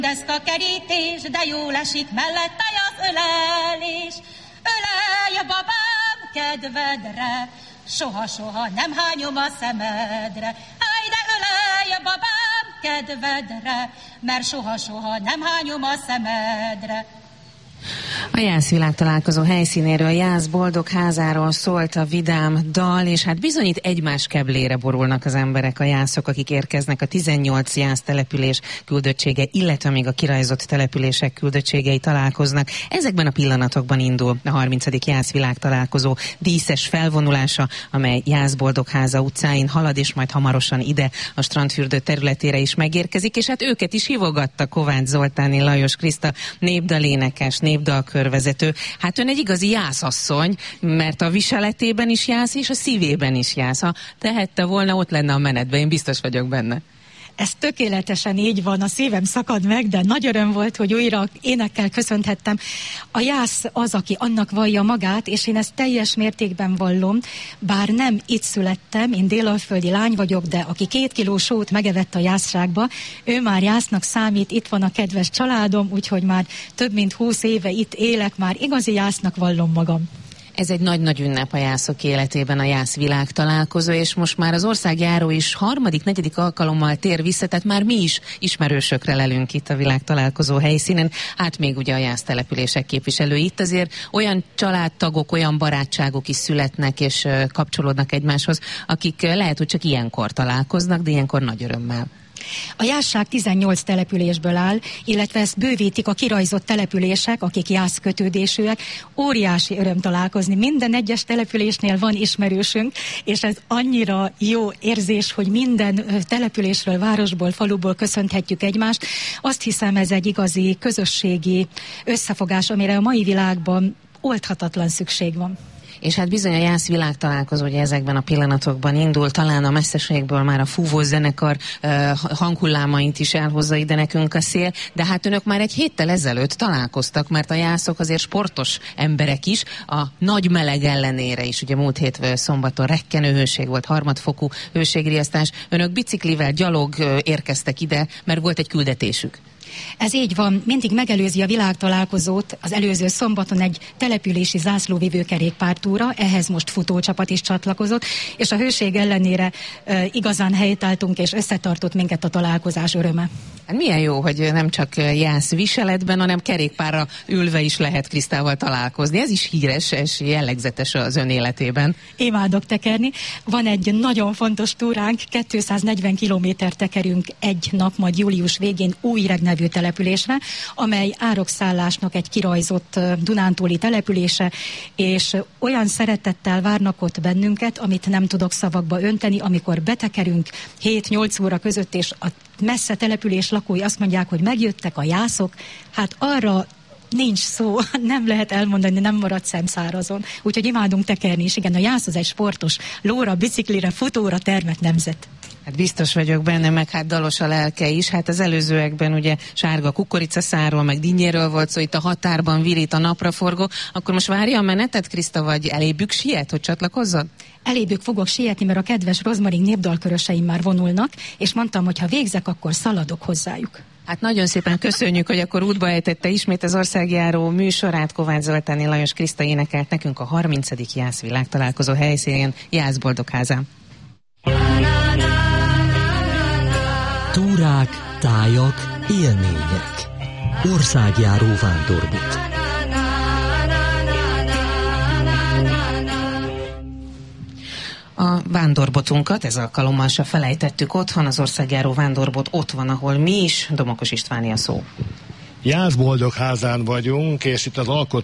Deszka kerítés, de jól esik mellette az ölelés. Ölelj, babám, kedvedre, soha-soha nem hányom a szemedre. Áj, de ölelj, babám, kedvedre, mert soha-soha nem hányom a szemedre. A Jász világtalálkozó helyszínéről, Jász Boldogházáról szólt a vidám dal, és hát bizony itt egymás keblére borulnak az emberek, a jászok, akik érkeznek, a 18 Jász település küldöttsége, illetve még a kirajzott települések küldöttségei találkoznak. Ezekben a pillanatokban indul a 30. Jász világtalálkozó díszes felvonulása, amely Jász Boldogháza utcáin halad, és majd hamarosan ide a strandfürdő területére is megérkezik, és hát őket is hívogatta Kovács Zoltáni Lajos Kriszta, népdalénekes, népdalkörvezető. Hát ön egy igazi jászasszony, mert a viseletében is jász, és a szívében is jász. Ha tehette volna, ott lenne a menetben, én biztos vagyok benne. Ez tökéletesen így van, a szívem szakad meg, de nagy öröm volt, hogy újra énekkel köszönhettem. A jász az, aki annak vallja magát, és én ezt teljes mértékben vallom, bár nem itt születtem, én délalföldi lány vagyok, de aki 2 kiló sót megevett a jászságba, ő már jásznak számít, itt van a kedves családom, úgyhogy már több mint 20 éve itt élek, már igazi jásznak vallom magam. Ez egy nagy-nagy ünnep a jászok életében, a Jász világtalálkozó, és most már az országjáró is 3.-4. alkalommal tér vissza, tehát már mi is ismerősökre lelünk itt a világtalálkozó helyszínen. Hát még ugye a Jász települések képviselői itt azért olyan családtagok, olyan barátságok is születnek és kapcsolódnak egymáshoz, akik lehet, hogy csak ilyenkor találkoznak, de ilyenkor nagy örömmel. A jászság 18 településből áll, illetve ezt bővítik a kirajzott települések, akik jász kötődésűek. Óriási öröm találkozni. Minden egyes településnél van ismerősünk, és ez annyira jó érzés, hogy minden településről, városból, faluból köszönhetjük egymást. Azt hiszem, ez egy igazi közösségi összefogás, amire a mai világban oldhatatlan szükség van. És hát bizony a Jász világtalálkozó ugye ezekben a pillanatokban indul, talán a messzeségből már a fúvó zenekar hanghullámait is elhozza ide nekünk a szél, de hát önök már egy héttel ezelőtt találkoztak, mert a jászok azért sportos emberek is, a nagy meleg ellenére is, ugye múlt hét szombaton rekkenő hőség volt, 3. fokú hőségriasztás, önök biciklivel, gyalog érkeztek ide, mert volt egy küldetésük. Ez így van, mindig megelőzi a világtalálkozót az előző szombaton egy települési zászlóvivő kerékpártúra, ehhez most futócsapat is csatlakozott, és a hőség ellenére igazán helytálltunk, és összetartott minket a találkozás öröme. Hát milyen jó, hogy nem csak Jász viseletben, hanem kerékpárra ülve is lehet Krisztával találkozni. Ez is híres és jellegzetes az ön életében. Imádok tekerni. Van egy nagyon fontos túránk, 240 kilométer tekerünk egy nap, majd július végén Újreg nevű településre, amely árokszállásnak egy kirajzott dunántúli települése, és olyan szeretettel várnak ott bennünket, amit nem tudok szavakba önteni, amikor betekerünk 7-8 óra között, és a messze település lakói azt mondják, hogy megjöttek a jászok, hát arra nincs szó, nem lehet elmondani, nem marad szemszárazon. Úgyhogy imádunk tekerni is. Igen, a Jász az egy sportos, lóra, biciklire, futóra termett nemzet. Hát biztos vagyok benne, meg hát dalos a lelke is. Hát az előzőekben ugye sárga kukoricaszáról, meg dinnyéről volt szó, itt a határban virít a napraforgó. Akkor most várja a menetet, Kriszta, vagy elébük siet, hogy csatlakozzon? Elébük fogok sietni, mert a kedves Rozmarin népdalköröseim már vonulnak, és mondtam, hogy ha végzek, akkor szaladok hozzájuk. Hát nagyon szépen köszönjük, hogy akkor útba ejtette ismét az országjáró műsorát. Kovács Zoltáni Lajos Kriszta énekelt nekünk a 30. Jász világtalálkozó helyszínén, Jász Boldogházán. Túrák, tájak, élmények. Országjáró vándorbolt. A vándorbotunkat ez alkalommal se felejtettük otthon, az országjáró vándorbot ott van, ahol mi is. Domokos Istváni a szó. Jász Boldogházán vagyunk, és itt az